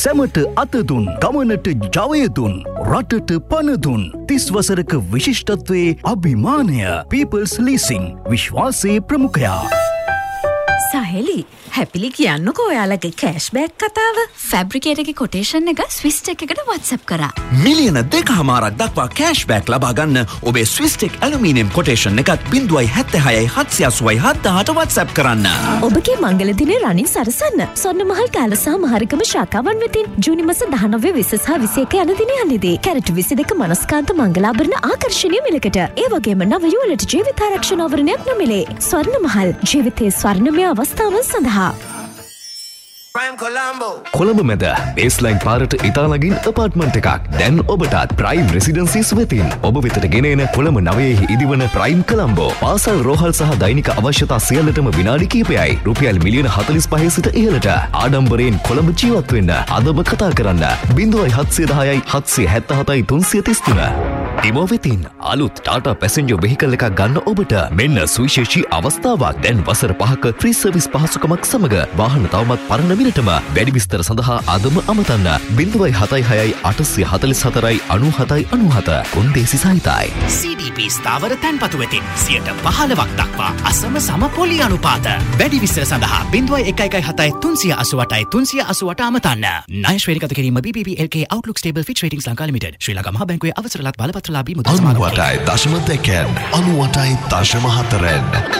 සැමට අතදුන් ගමනට ජවයදුන් රටට පණදුන් 30 වසරක විශිෂ්ටත්වයේ අභිමානය People's Leasing විශ්වාසයේ ප්‍රමුඛයා. සහෙලි හැපිලි කියන්නකෝ ඔයාලගේ කෑෂ්බෑක් කතාව. ෆැබ්‍රිකේටගේ කොටේෂන් එක ස්විස්ටෙක් එකට WhatsApp කරා. මිලියන 2.5ක් දක්වා කෑෂ්බෑක් ලබා ගන්න ඔබේ ස්විස්ටෙක් ඇලුමිනියම් කොටේෂන් එකත් 0.76 780 WhatsApp කරන්න. ඔබගේ මංගල දිනේ රණින් සරසන්න. ස්වර්ණමහල් කාල සහ මහරගම ශාඛාවන් වෙතින් ජූනි මාස 19 20 සහ 21 යන දිනයන්හිදී කැරට් 22 මනස්කාන්ත මංගලාභරණ ආකර්ෂණීය මිලකට. ඒ වගේම නව යුවලට ජීවිත ආරක්ෂණ ආවරණයක් නොමිලේ. ස්වර්ණමහල් ජීවිතයේ ස්වර්ණමය අවස්ථාවන් සඳහා. කොළඹ මැද බේස්ලයින් පාරට ඉතාලගින් අපාර්ට්මන්ට් එකක් දැන් ඔබටත් ප්‍රයිම් රෙසිඩන්සිස් වෙතින් ඔබ වෙතට ගෙනෙන කොළඹ නවයෙහි ඉදිවන ප්‍රයිම් කොළඹෝ පාසල් රෝහල් සහ දෛනික අවශ්‍යතා සියල්ලටම විනාඩි කිහිපයයි රුපියල් මිලියන 45 සිට ඉහළට ආඩම්බරයෙන් කොළඹ ජීවත් වෙන්න අදම කතා කරන්න 0710 777 333 ඩිමෝ වෙතින් අලුත් ටාටා පැසෙන්ජර් වෙහිකල් එකක් ගන්න ඔබට මෙන්න සුවිශේෂී අවස්ථාවක්. දැන් වසර 5ක ෆ්‍රී සර්විස් පහසුකමක් සමග වාහන තවමත් පරණ මිලටම. වැඩි විස්තර සඳහා අදම අමතන්න 076 844 9797 කොන්දේසි සහිතයි. CDP ස්ථාවර තැන්පතු වෙතින් 15% දක්වා අසම සම පොලි අනුපාත. වැඩි විස්තර සඳහා 0117 388 388 අමතන්න. ණය ශ්‍රේණිගත කිරීම BBB LK Outlook Stable Fitch Ratings Lanka Limited. ශ්‍රී ලංකා මහා බැංකුවේ අවසරලත් බලපත්‍රලාභී මුදල් සමාගමක්. 98.2 98.4